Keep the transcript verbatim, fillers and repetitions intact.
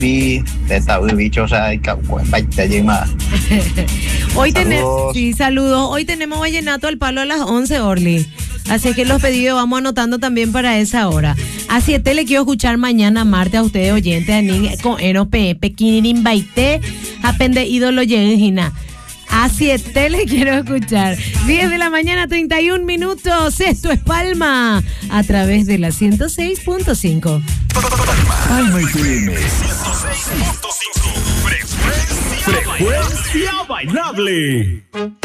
vi esta bicho, o sea, hoy tenemos, sí, saludos. Hoy tenemos vallenato al palo a las once, Orly. Así que los pedidos vamos anotando también para esa hora. A siete le quiero escuchar mañana martes a ustedes oyentes ani con Eno P Pekinin Baite apende ídolo Yengina. A siete le quiero escuchar. diez de la mañana, treinta y un minutos. Esto es Palma a través de la ciento seis punto cinco. Palma F M ciento seis punto cinco. Frecuencia bailable.